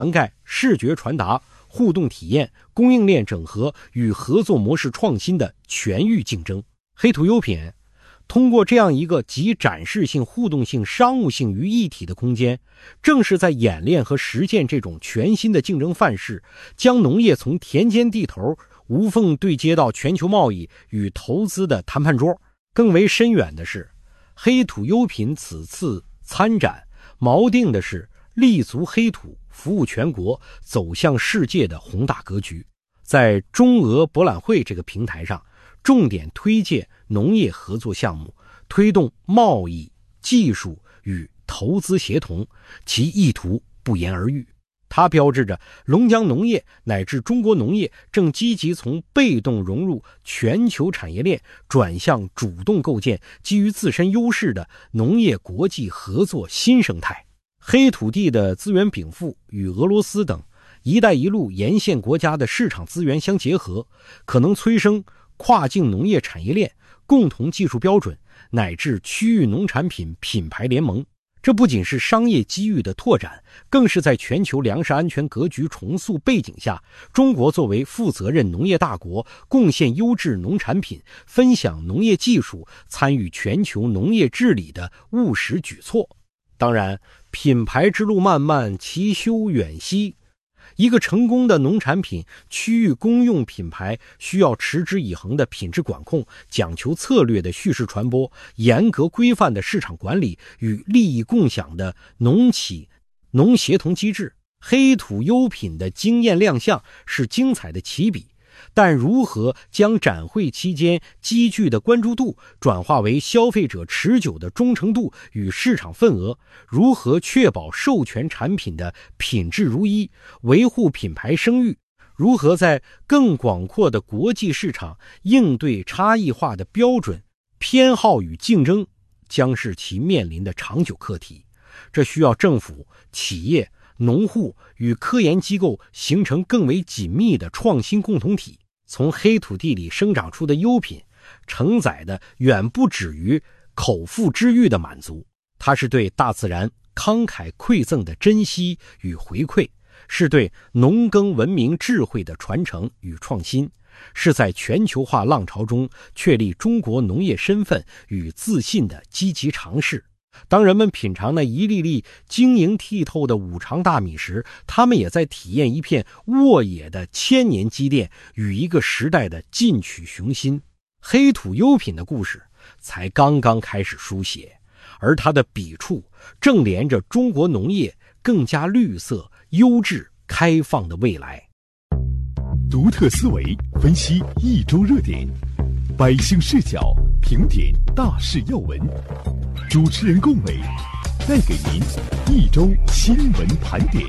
涵盖视觉传达、互动体验、供应链整合与合作模式创新的全域竞争。黑土优品通过这样一个集展示性、互动性、商务性于一体的空间，正是在演练和实践这种全新的竞争范式，将农业从田间地头无缝对接到全球贸易与投资的谈判桌。更为深远的是，黑土优品此次参展锚定的是立足黑土、服务全国、走向世界的宏大格局。在中俄博览会这个平台上，重点推介农业合作项目，推动贸易、技术与投资协同，其意图不言而喻。它标志着龙江农业乃至中国农业正积极从被动融入全球产业链，转向主动构建基于自身优势的农业国际合作新生态。黑土地的资源禀赋与俄罗斯等一带一路沿线国家的市场资源相结合，可能催生跨境农业产业链、共同技术标准乃至区域农产品品牌联盟。这不仅是商业机遇的拓展，更是在全球粮食安全格局重塑背景下，中国作为负责任农业大国，贡献优质农产品、分享农业技术、参与全球农业治理的务实举措。当然，品牌之路漫漫，其修远兮。一个成功的农产品区域公用品牌需要持之以恒的品质管控，讲求策略的叙事传播，严格规范的市场管理与利益共享的农企农协同机制。黑土优品的惊艳亮相是精彩的起笔，但如何将展会期间积聚的关注度转化为消费者持久的忠诚度与市场份额，如何确保授权产品的品质如一，维护品牌声誉，如何在更广阔的国际市场应对差异化的标准、偏好与竞争，将是其面临的长久课题。这需要政府、企业、农户与科研机构形成更为紧密的创新共同体。从黑土地里生长出的优品，承载的远不止于口腹之欲的满足，它是对大自然慷慨馈赠的珍惜与回馈，是对农耕文明智慧的传承与创新，是在全球化浪潮中确立中国农业身份与自信的积极尝试。当人们品尝那一粒粒晶莹剔透的五常大米时，他们也在体验一片沃野的千年积淀与一个时代的进取雄心。黑土优品的故事才刚刚开始书写，而它的笔触正连着中国农业更加绿色、优质、开放的未来。 独特思维分析一周热点，百姓视角评点大事要闻，主持人龚伟带给您一周新闻盘点。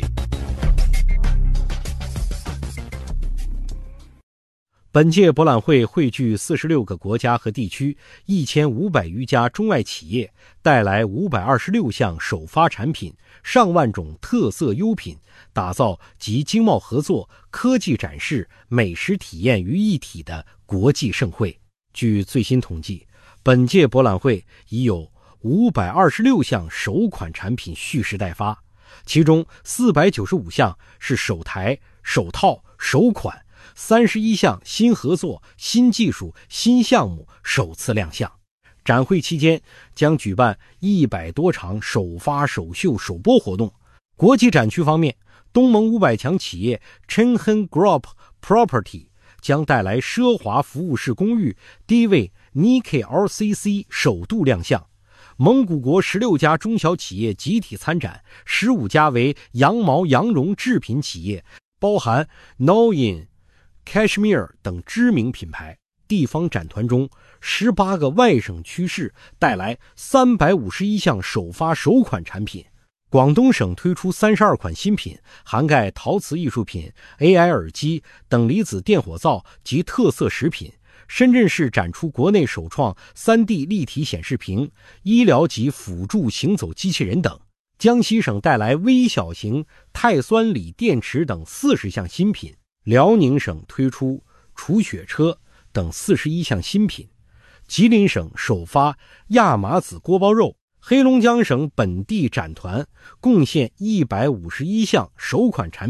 本届博览会汇聚46个国家和地区，1500余家中外企业，带来526项首发产品，上万种特色优品，打造集经贸合作、科技展示、美食体验于一体的国际盛会。据最新统计，本届博览会已有526项首款产品蓄势待发，其中495项是首台、首套、首款，31项新合作、新技术、新项目首次亮相。展会期间将举办100多场首发、首秀、首播活动。国际展区方面，东盟500强企业 Chenhen Group Property 将带来奢华服务式公寓 Divi Nikkei LCC 首度亮相。蒙古国16家中小企业集体参展，15家为羊毛羊绒制品企业，包含 Noin、Cashmere 等知名品牌。地方展团中，18个外省区市带来351项首发首款产品。广东省推出32款新品，涵盖陶瓷艺术品、AI 耳机、等离子电火灶及特色食品。深圳市展出国内首创 3D 立体显示屏、医疗级辅助行走机器人等。江西省带来微小型钛酸锂电池等40项新品。辽宁省推出除雪车等41项新品。吉林省首发亚麻籽锅包肉黑龙江省本地展团贡献151项首款产